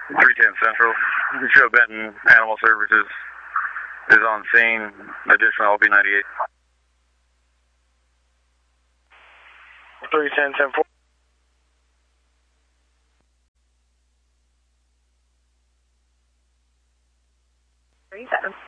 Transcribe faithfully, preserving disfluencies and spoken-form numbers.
three ten Central. Joe Benton, Animal Services, is on scene. Additional L B ninety-eight. three ten, ten four. three seven.